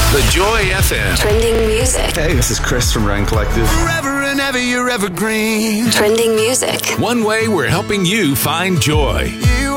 The Joy FM. Trending music. Hey, this is Chris from Ryan Collective. Forever and ever, you're evergreen. Trending music. One way we're helping you find joy. You